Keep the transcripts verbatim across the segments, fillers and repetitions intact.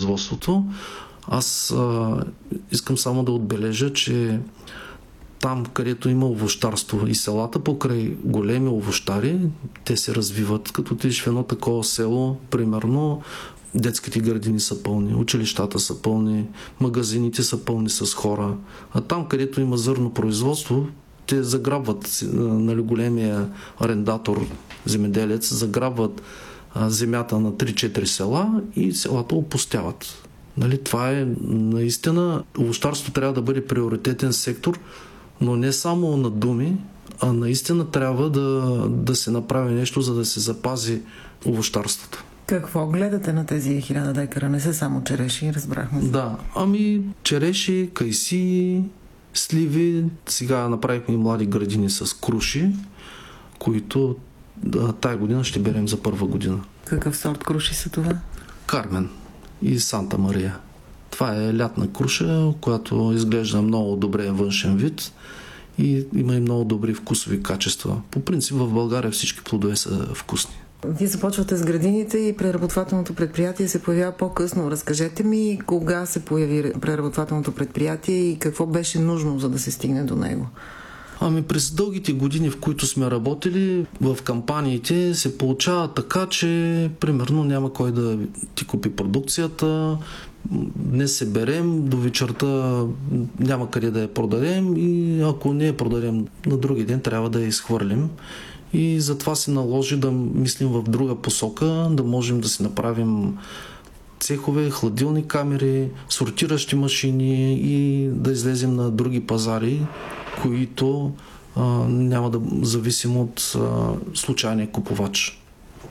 производството. Аз а, искам само да отбележа, че там, където има овощарство и селата покрай големи овощари, те се развиват. Като отидеш в едно такова село, примерно, детските градини са пълни, училищата са пълни, магазините са пълни с хора. А там, където има зърно производство, те заграбват, нали, големия арендатор, земеделец, заграбват а, земята на три-четири села и селата опустяват. Нали, това е наистина, овощарство трябва да бъде приоритетен сектор, но не само на думи, а наистина трябва да, да се направи нещо, за да се запази овощарството. Какво гледате на тези хиляда декара? Не са само череши, разбрахме. Да, ами череши, кайси, сливи. Сега направихме и млади градини с круши, които да, тая година ще берем за първа година. Какъв сорт круши са това? Кармен и Санта Мария. Това е лятна круша, която изглежда много добре външен вид и има и много добри вкусови качества. По принцип в България всички плодове са вкусни. Вие започвате с градините и преработвателното предприятие се появява по-късно. Разкажете ми кога се появи преработвателното предприятие и какво беше нужно, за да се стигне до него? Ами през дългите години, в които сме работили, в кампаниите се получава така, че примерно няма кой да ти купи продукцията, днес се берем, до вечерта няма къде да я продадем и ако не я продадем на други ден, трябва да я изхвърлим. И затова се наложи да мислим в друга посока, да можем да си направим цехове, хладилни камери, сортиращи машини и да излезем на други пазари, които а, няма да зависим от а, случайния купувач.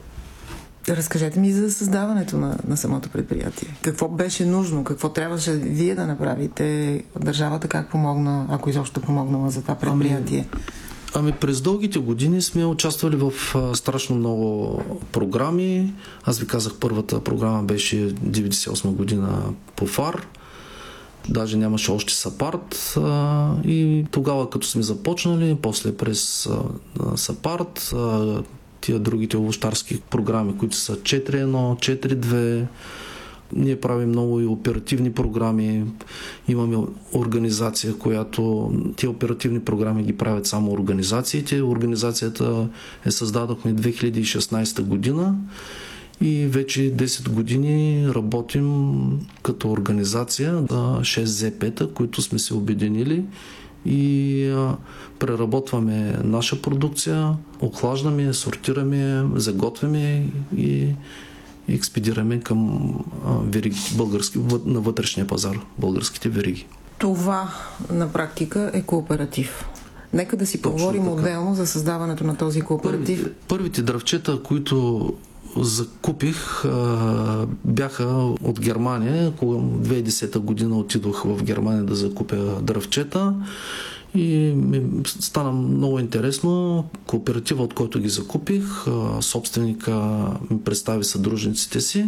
Разкажете ми за създаването на, на самото предприятие. Какво беше нужно? Какво трябваше вие да направите? Държавата как помогна, ако изобщо помогнала за това предприятие? Ами, ами през дългите години сме участвали в а, страшно много програми. Аз ви казах, първата програма беше деветдесет и осма година по ФАР. Даже нямаше още САПАРТ а, и тогава като сме започнали, после през а, САПАРТ, а, тия другите овощарски програми, които са четири едно, четири две, ние правим много и оперативни програми, имаме организация, която тия оперативни програми ги правят само организациите. Организацията е създадохме две хиляди и шестнадесета година и вече десет години работим като организация, шест зет пе-та, които сме се обединили и а, преработваме наша продукция, охлаждаме, сортираме, заготвяме и, и експедираме към а, веригите, български, на вътрешния пазар, българските вериги. Това на практика е кооператив. Нека да си поговорим отделно за създаването на този кооператив. Първите, първите дръвчета, които закупих, бяха от Германия. Когато две хиляди и десета година отидох в Германия да закупя дръвчета и ми стана много интересно. Кооператива, от който ги закупих, собственика ми представи съдружниците си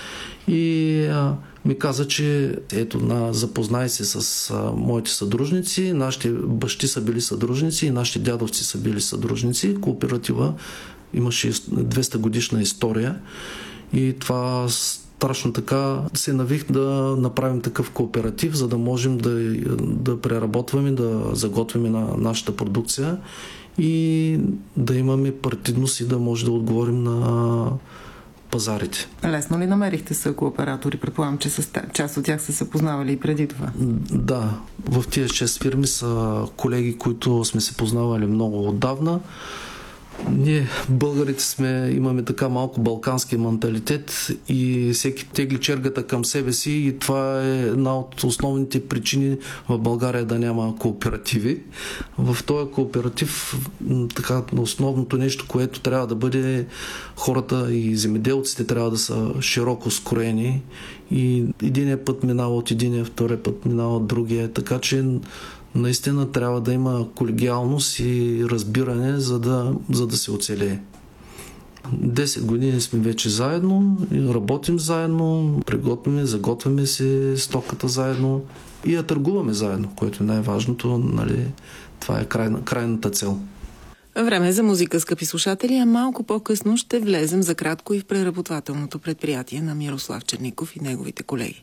и ми каза, че ето, на, запознай се с а, моите съдружници, нашите бащи са били съдружници и нашите дядовци са били съдружници. Кооператива имаше двеста годишна история и това страшно така се навих да направим такъв кооператив, за да можем да, да преработваме, да заготвяме на нашата продукция и да имаме партидност и да може да отговорим на пазарите. Лесно ли намерихте са кооператори? Предполагам, че с част от тях са се познавали и преди това. Да, в тия шест фирми са колеги, които сме се познавали много отдавна. Ние, българите, сме, имаме така малко балкански менталитет и всеки тегли чергата към себе си и това е една от основните причини в България да няма кооперативи. В този кооператив така, основното нещо, което трябва да бъде, хората и земеделците трябва да са широко скроени и единия път минава от единия, втория път минава от другия, така че наистина трябва да има колегиалност и разбиране, за да, за да се оцелее. десет години сме вече заедно, работим заедно, приготвяме, заготвяме се стоката заедно и я търгуваме заедно, което е най-важното, нали, това е крайна, крайната цел. Време за музика, скъпи слушатели, а малко по-късно ще влезем за кратко и в преработвателното предприятие на Мирослав Черников и неговите колеги.